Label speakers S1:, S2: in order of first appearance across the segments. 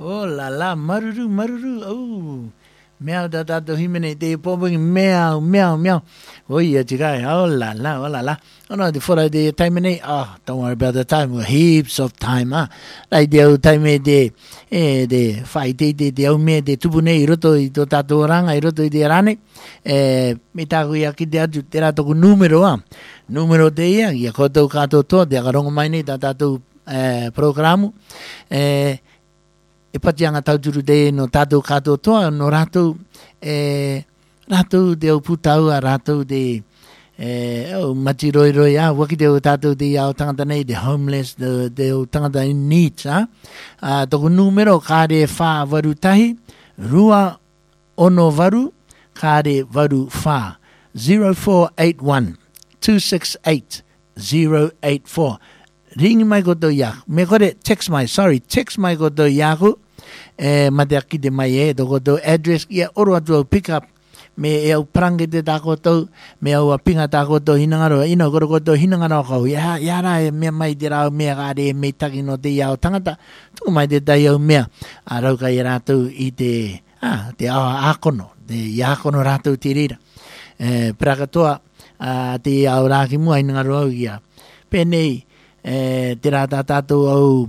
S1: Oh la la, maruru, maruru, oh. Meow da da do himene de popping meow, meow, meow. Oh yeah, chigai, oh la la, oh la la. Oh no, before I do time in oh, don't worry about the time, heaps of time, Like the time de fight de ome de tubune roto do tato ranga roto de rane. Mitagu yaki de aju terato numero, numero de ya koto kato to de garong maini da tato programo. E pati anga tauturu de no tātou kātou toa, no rātou, rātou de au putau a rātou de mati roi roi waki de au tātou de au tangata nei, de homeless, de au tangata in needs, toko numero kāre whā waru tahi, rua ono waru, kāre waru whā, 0481 268 084. Ring mai koto yaku. Me kore text mai koto yaku. Mate aki de mai do koto address ia oro atu pick up. Me e au prange te tā koto, me au pinga tā koto hinangaro, ino koro koto hinangaro kau. Ya ra me mai te rau mea kare me taki no te iau tangata. Tuku mai te tai au mea. A rauka i rātou i te awa akono, te iakono rātou te rira. Praka toa te au rāki mua hinangaro au ia. Penei, te rata tātou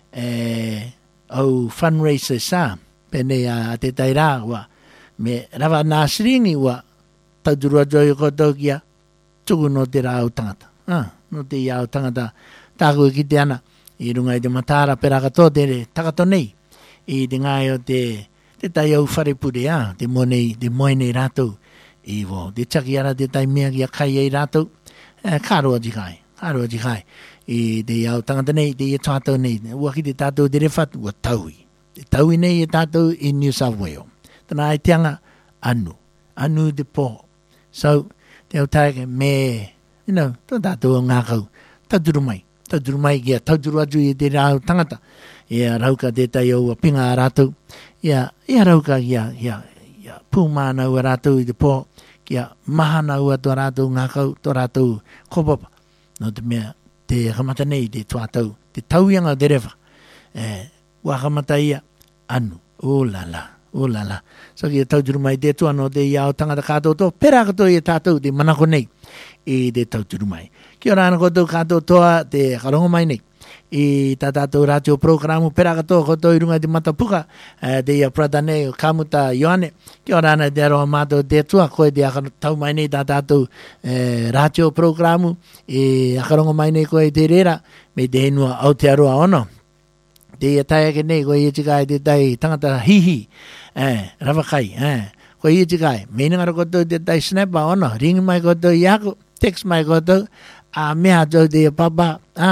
S1: au fundraiser sa pene a te taira wa me rava nā siringi wa taudurua joi koto kia tuku no te rā au tangata no te ia au tangata tāku ki te ana i runga i te matara peraka tō te takato nei i te ngai o te tai au wharepure te moene rātou i wo te taki ara te tai mea kia kai ei rātou kāroa jikai i te iau tangata nei, te ia tātou nei, waki te tātou te rewhatu, wa taui. Te taui nei e tātou i New South Wales. Tana ai teanga, anu te pō. So, te au taike me, tō tātou o ngā kau, tauturu mai kia, tauturu atu i te rau tangata. Ia rauka te tai au a pinga a rātou. Ia rauka ia pūmāna ua rātou i te pō, kia mahana ua tō rātou ngā kau, tō rātou kopapa. No te mea, te kamata nei, te tuatau, te tauianga o te rewa. Wa kamata ia, anu, o la la. So ki tauturu mai te tuano te iau tangata kātou tō, pera kato i tātou te manako nei, i te tauturu mai. Kia ora ana kotou kātou toa te karongo mai nei, i tā tātou rātio programu, pera kato kotou i runga te matapuka, te ia prata nei o Kamuta Ioane. Kia ora ana te aroa mātou te tua, koe te tau mai nei tā tātou rātio programu, i akarongo mai nei koe te rera, me te henua Aotearoa ono. Te ia tai ake nei, koe i tikai te tai tangata hihi, rawakai, koe i tikai, me ngaro kotou te tai snapper ono, ring mai kotou i ako, text mai kotou, a mea tau te papa,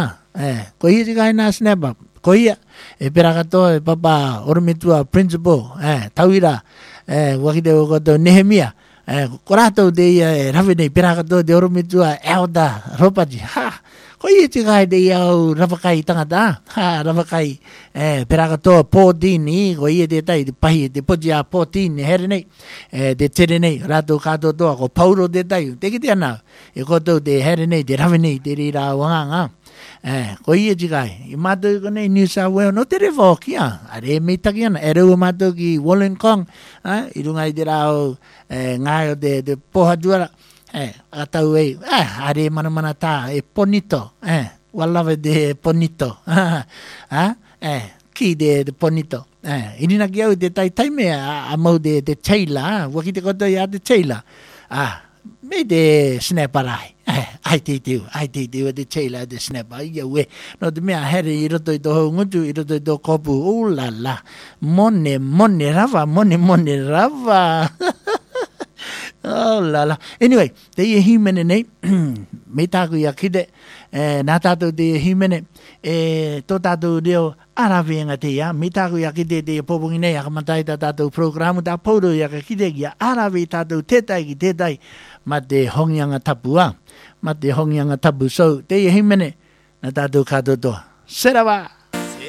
S1: ko ia tikai nā snapper, ko ia, e pera katoa e papa oromitua principal, tauira, wakite o koto Nehemia, ko rātou te ia e rawe nei, pera katoa te oromitua Elda Ropati, ko ia tikai te ia au rawakai tangata, rawakai, pera katoa 14, ko ia te tai, te pahi, te poti a 14, here nei, te tere nei, rātou kātou toa, ko pauro te tai, te kite ana, e koto te here nei, te rawe nei, te rira wanganga, ko ia tikai, i mātou ko nei New South Wales, no te rewa o kia, are me taki ana, e reu mātou ki Wollongong, i runga i te rao, ngai o te poha duara, atau are mana tā, e ponito, walawe de ponito, ki de ponito, irina ki au te taime a mau de teila, wakite koto ia te teila, me de snaparai. Ai te tiu te teila de snapper, ia we. No te mea here i roto i toho ngutu, i roto i toho kopu, la la, mone rava. Oh la la. Anyway, te ia himene nei, me tāku ia kite, nā tātou te ia himene, tō tātou reo arawenga te ia, me tāku ia kite te ia popongi nei, akamatai tā tātou programu, tā pauro ia ka kite ia arawe tātou tetai ki tetai, ma te hongianga tapua, so te ia himene, nā tātou kātou toa. Serawa!